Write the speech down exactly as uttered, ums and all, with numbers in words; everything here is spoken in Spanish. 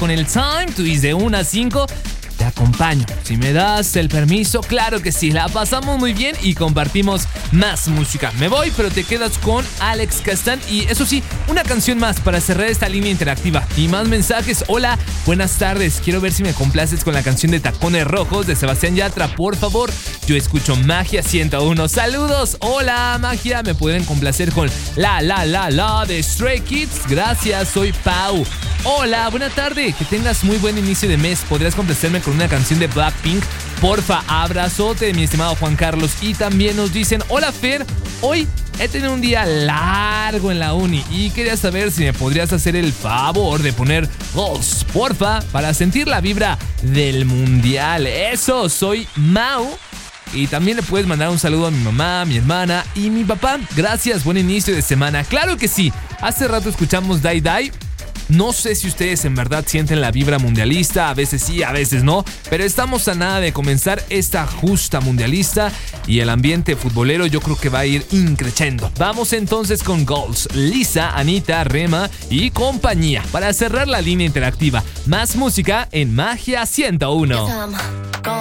con el Time Twist de una a cinco. Te acompaño. Si me das el permiso, claro que sí. La pasamos muy bien y compartimos más música. Me voy, pero te quedas con Alex Castán. Y eso sí, una canción más para cerrar esta línea interactiva. Y más mensajes. Hola, buenas tardes. Quiero ver si me complaces con la canción de Tacones Rojos de Sebastián Yatra, por favor. Yo escucho Magia ciento uno. Saludos. Hola, Magia. ¿Me pueden complacer con La La La La de Stray Kids? Gracias, soy Pau. Hola, buena tarde. Que tengas muy buen inicio de mes. ¿Podrías complacerme con una canción de Blackpink? Porfa, abrazote, mi estimado Juan Carlos. Y también nos dicen, hola Fer, hoy he tenido un día largo en la uni y quería saber si me podrías hacer el favor de poner Goals, porfa, para sentir la vibra del mundial. Eso, soy Mau. Y también le puedes mandar un saludo a mi mamá, mi hermana y mi papá. Gracias, buen inicio de semana. Claro que sí, hace rato escuchamos Die Die. No sé si ustedes en verdad sienten la vibra mundialista, a veces sí, a veces no, pero estamos a nada de comenzar esta justa mundialista y el ambiente futbolero yo creo que va a ir increciendo. Vamos entonces con Goals, Lisa, Anita, Rema y compañía para cerrar la línea interactiva. Más música en Magia ciento uno.